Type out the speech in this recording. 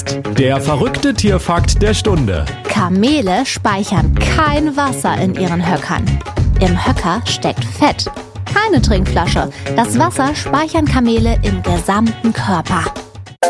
Der verrückte Tierfakt der Stunde. Kamele speichern kein Wasser in ihren Höckern. Im Höcker steckt Fett, keine Trinkflasche. Das Wasser speichern Kamele im gesamten Körper.